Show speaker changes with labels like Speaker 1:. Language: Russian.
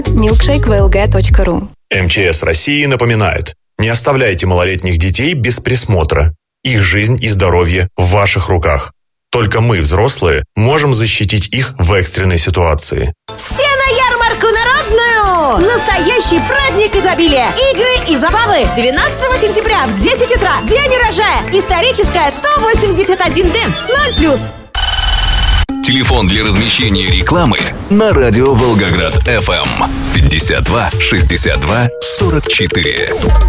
Speaker 1: milkshakevlg.ru.
Speaker 2: МЧС России напоминает: не оставляйте малолетних детей без присмотра. Их жизнь и здоровье в ваших руках. Только мы, взрослые, можем защитить их в экстренной ситуации.
Speaker 3: Все на ярмарку народную! Настоящий праздник изобилия! Игры и забавы! 12 сентября в 10 утра. День урожая! Историческая 181Д. 0+.
Speaker 4: Телефон для размещения рекламы на радио Волгоград FM 52 62 44.